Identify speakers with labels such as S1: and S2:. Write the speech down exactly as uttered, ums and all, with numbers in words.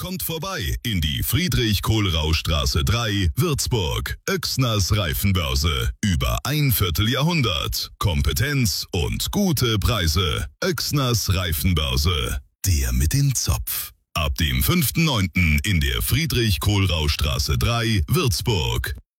S1: Kommt vorbei in die Friedrich-Kohlrausch-Straße drei, Würzburg. Oechsners Reifenbörse. Über ein Vierteljahrhundert. Kompetenz und gute Preise. Oechsners Reifenbörse. Der mit dem Zopf. Ab dem fünften neunten in der Friedrich-Kohlrausch-Straße drei, Würzburg.